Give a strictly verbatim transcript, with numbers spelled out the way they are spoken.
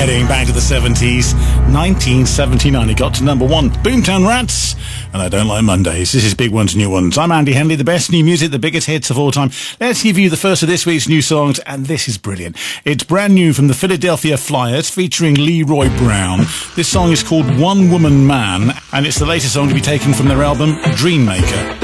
Heading back to the seventies, nineteen seventy-nine, it got to number one. Boomtown Rats, and I Don't Like Mondays. This is Big Ones, New Ones. I'm Andy Henley, the best new music, the biggest hits of all time. Let's give you the first of this week's new songs, and this is brilliant. It's brand new from the Philadelphia Flyers, featuring Leroy Brown. This song is called One Woman Man, and it's the latest song to be taken from their album, Dreammaker.